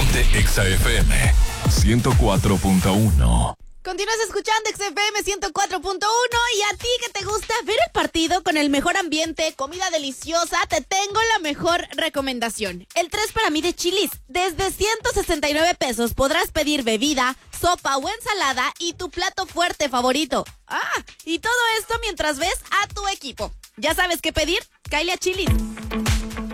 de Exa FM 104.1. Continúas escuchando XFM 104.1 y a ti que te gusta ver el partido con el mejor ambiente, comida deliciosa, te tengo la mejor recomendación. El 3 para mí de Chili's. Desde 169 pesos podrás pedir bebida, sopa o ensalada y tu plato fuerte favorito. Y todo esto mientras ves a tu equipo. ¿Ya sabes qué pedir? Cáele a Chili's.